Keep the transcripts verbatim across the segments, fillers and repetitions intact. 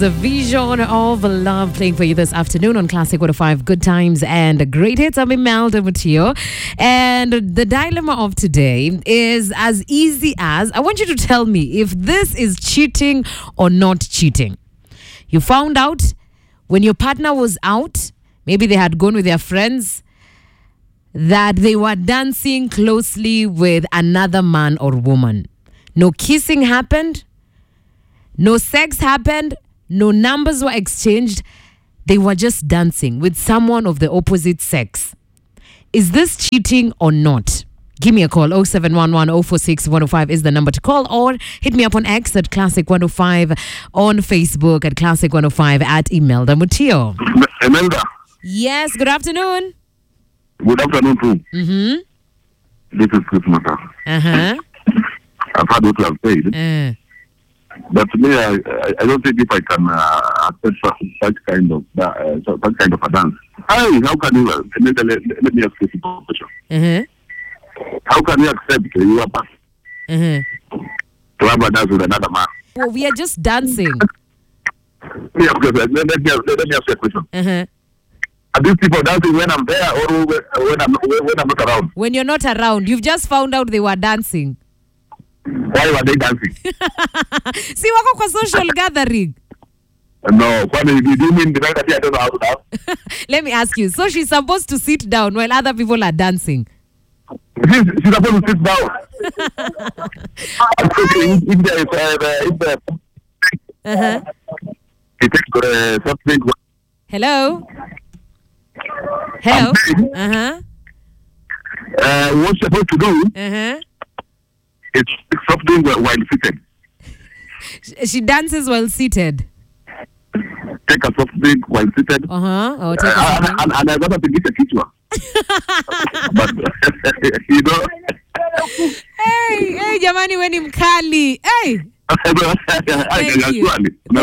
The vision of love playing for you this afternoon on Classic one oh five Good Times and Great Hits. I'm Imelda Mutio. And the dilemma of today is as easy as I want you to tell me if this is cheating or not cheating. You found out when your partner was out, maybe they had gone with their friends, that they were dancing closely with another man or woman. No kissing happened. No sex happened. No numbers were exchanged. They were just dancing with someone of the opposite sex. Is this cheating or not? Give me a call. oh seven one one, oh four six, one oh five is the number to call, or hit me up on X at Classic one oh five, on Facebook at Classic one oh five, at Imelda Mutio. Imelda. Yes, good afternoon. Good afternoon too. Mm-hmm. This is Chris Mata. Uh-huh. I've heard what you have said. Uh. But to me, I, I, I don't think if I can uh, accept such, such kind of uh, such kind of a dance. How, how can you? Uh, let, let, let me ask you a question. Uh-huh. How can you accept your partner Uh-huh. to have a dance with another man? Well, we are just dancing. Let me ask you, let, let, me, let me ask you a question. Uh-huh. Are these people dancing when I'm there or when I'm when I'm not around? When you're not around, you've just found out they were dancing. Why were they dancing? See, wako kwa social gathering. No, funny, do you mean the fact that I don't know how to dance? Let me ask you. So she's supposed to sit down while other people are dancing. She's, she's supposed to sit down. if, if there is uh, if there, Uh-huh. it takes uh, something. Hello? Hello? Uh-huh. Uh, what's she supposed to do? Uh-huh. It's something while seated. She dances while seated. Take a soft drink while seated. Uh-huh. Oh, take a uh, soft and, and, and I got to get a teacher. But, you know. Hey, hey, jamani, we ni mkali. Hey. Thank you.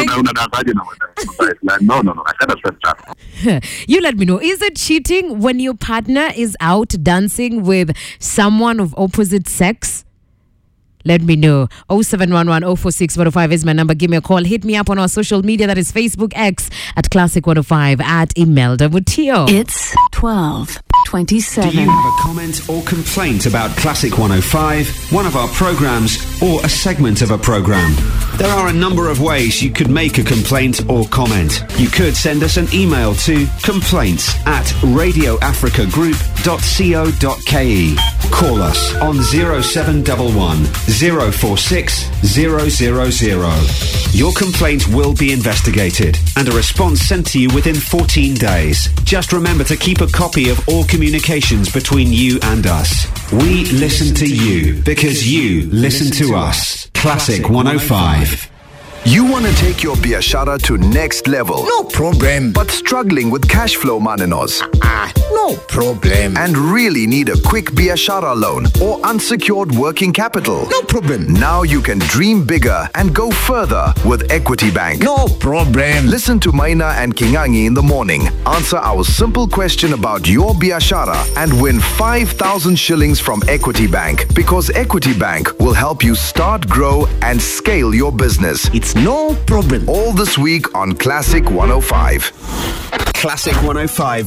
No, no, no. I can't accept that. You let me know. Is it cheating when your partner is out dancing with someone of opposite sex? Let me know. oh seven one one, oh four six, one oh five is my number. Give me a call. Hit me up on our social media. That is Facebook, X at Classic one oh five, at Imelda Mutio. It's twelve twenty-seven. Do you have a comment or complaint about Classic one oh five, one of our programs, or a segment of a program? There are a number of ways you could make a complaint or comment. You could send us an email to complaints at radio africa group dot co dot ke. Call us on zero seven one one, zero four six, zero zero zero. Your complaint will be investigated and a response sent to you within fourteen days. Just remember to keep a copy of all communications between you and us. We listen to you because you listen to us. Classic one oh five. You want to take your biashara to next level? No problem. But struggling with cash flow, Maninos? Ah, no problem. And really need a quick biashara loan or unsecured working capital? No problem. Now you can dream bigger and go further with Equity Bank. No problem. Listen to Maina and Kingangi in the morning. Answer our simple question about your biashara and win five thousand shillings from Equity Bank, because Equity Bank will help you start, grow and scale your business. It's no problem. All this week on Classic one oh five. Classic one oh five